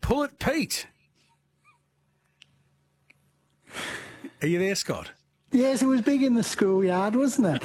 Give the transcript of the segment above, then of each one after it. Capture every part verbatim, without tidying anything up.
Pull It Pete. Are you there, Scott? Yes, it was big in the schoolyard, wasn't it?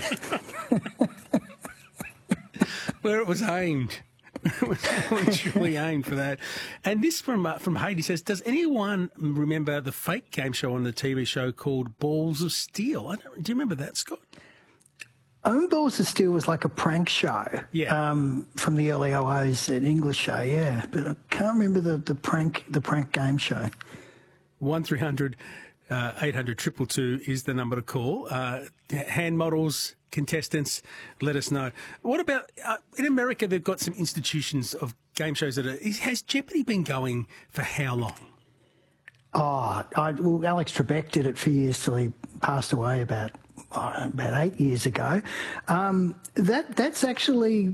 Where it was aimed. It was really truly aimed for that. And this from uh, from Haiti says, does anyone remember the fake game show on the T V show called Balls of Steel? I don't, do you remember that, Scott? Own Balls of Steel was like a prank show Yeah. um, from the early oh ohs, an English show, yeah. But I can't remember the, the prank the prank game show. one three hundred eight hundred two two two is the number to call. Uh, hand models, contestants, let us know. What about, uh, in America, they've got some institutions of game shows that are, has Jeopardy been going for how long? Oh, I, well, Alex Trebek did it for years till he passed away about oh, about eight years ago. Um, that that's actually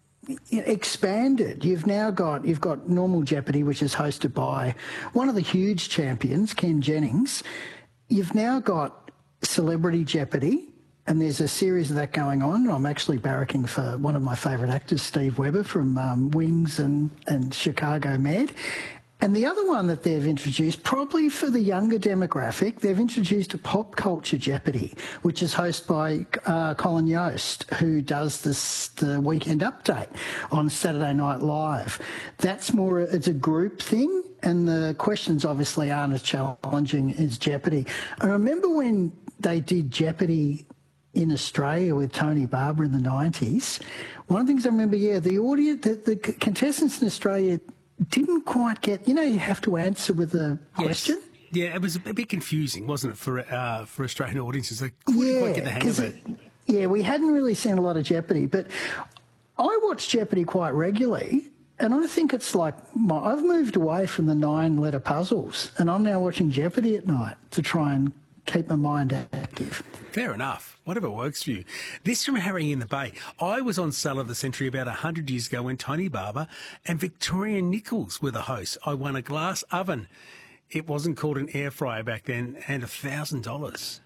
expanded. You've now got you've got Normal Jeopardy, which is hosted by one of the huge champions, Ken Jennings. You've now got Celebrity Jeopardy, and there's a series of that going on. I'm actually barracking for one of my favourite actors, Steve Webber from um, Wings and, and Chicago Med. And the other one that they've introduced, probably for the younger demographic, they've introduced a Pop Culture Jeopardy, which is hosted by uh, Colin Yost, who does this the Weekend Update on Saturday Night Live. That's more, it's a group thing, and the questions obviously aren't as challenging as Jeopardy. I remember when they did Jeopardy in Australia with Tony Barber in the nineties, one of the things I remember, yeah, the audience, the, the contestants in Australia didn't quite get, you know, you have to answer with a question. Yes. Yeah, it was a bit confusing, wasn't it, for uh, for Australian audiences? They couldn't Yeah, quite get the hang of it. it. Yeah, we hadn't really seen a lot of Jeopardy, but I watch Jeopardy quite regularly, and I think it's like, my, I've moved away from the nine-letter puzzles, and I'm now watching Jeopardy at night to try and keep my mind active. Fair enough. Whatever works for you. This from Harry in the Bay. I was on Sale of the Century about one hundred years ago when Tony Barber and Victoria Nichols were the hosts. I won a glass oven. It wasn't called an air fryer back then, and one thousand dollars.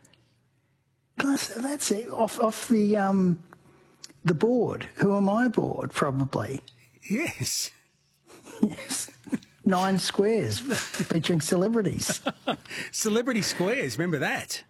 That's it. Off, off the, um, the board. Who Am I board, probably. Yes. Yes. Nine Squares featuring celebrities. Celebrity Squares, remember that?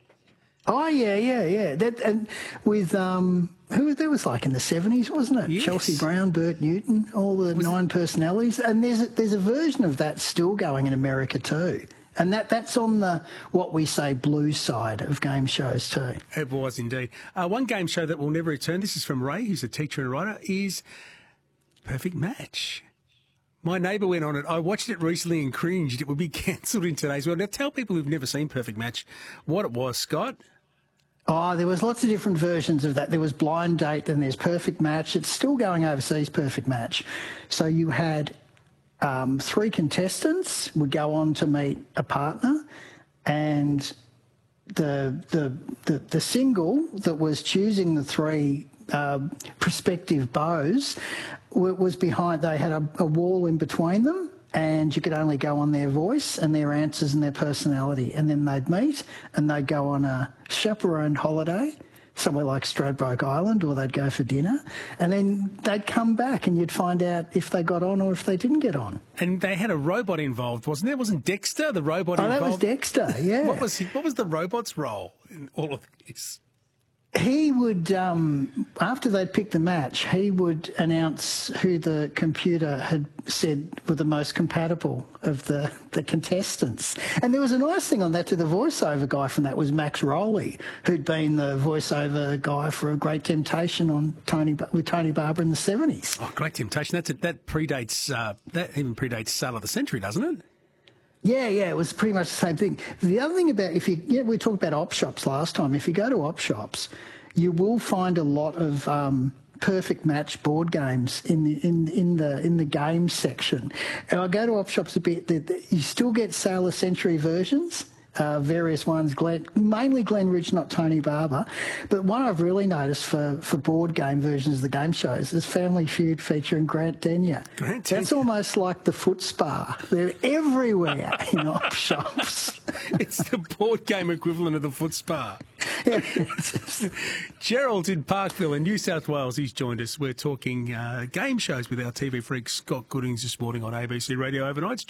Oh, yeah, yeah, yeah. That and with, um, who that was like in the seventies, wasn't it? Yes. Chelsea Brown, Bert Newton, all the was nine it? personalities. And there's a, there's a version of that still going in America too. And that, that's on the, what we say, blue side of game shows too. It was indeed. Uh, one game show that will never return, this is from Ray, who's a teacher and writer, is Perfect Match. My neighbour went on it. I watched it recently and cringed. It would be cancelled in today's world. Now, tell people who've never seen Perfect Match what it was, Scott. Oh, there was lots of different versions of that. There was Blind Date and there's Perfect Match. It's still going overseas, Perfect Match. So you had um, three contestants would go on to meet a partner, and the the the, the single that was choosing the three uh, prospective beaux was behind. They had a, a wall in between them, and you could only go on their voice and their answers and their personality. And then they'd meet and they'd go on a chaperoned holiday somewhere like Stradbroke Island, or they'd go for dinner. And then they'd come back and you'd find out if they got on or if they didn't get on. And they had a robot involved, wasn't there? Wasn't Dexter the robot oh, involved? Oh, that was Dexter, yeah. What was, he, what was the robot's role in all of this? He would, um, after they'd picked the match, he would announce who the computer had said were the most compatible of the, the contestants. And there was a nice thing on that to the voiceover guy from that was Max Rowley, who'd been the voiceover guy for A Great Temptation on Tony with Tony Barber in the seventies. Oh, Great Temptation. That's a, that predates, uh, that even predates Sale of the Century, doesn't it? Yeah, yeah, it was pretty much the same thing. The other thing about, if you, yeah, we talked about op shops last time. If you go to op shops, you will find a lot of um, Perfect Match board games in the in in the in the games section. And I go to op shops a bit. The, the, you still get Sale of Century versions. Uh, various ones, Glen, mainly Glenridge, not Tony Barber. But one I've really noticed for, for board game versions of the game shows is Family Feud featuring Grant Denyer. Grant Denyer. That's almost like the foot spa. They're everywhere in op shops. It's the board game equivalent of the foot spa. Yeah. Gerald in Parkville in New South Wales, he's joined us. We're talking uh, game shows with our T V freak Scott Goodings this morning on A B C Radio Overnights.